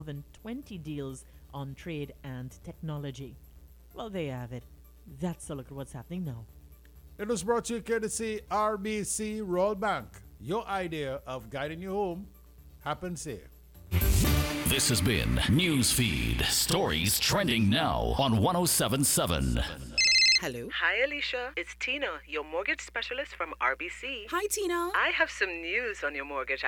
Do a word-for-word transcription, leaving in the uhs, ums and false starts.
than twenty deals on trade and technology. Well, there you have it. That's a look at what's happening now. It was brought to you courtesy R B C Royal Bank. Your idea of guiding you home happens here. This has been Newsfeed, stories trending now on one oh seven point seven. Hello. Hi, Alicia. It's Tina, your mortgage specialist from R B C. Hi, Tina. I have some news on your mortgage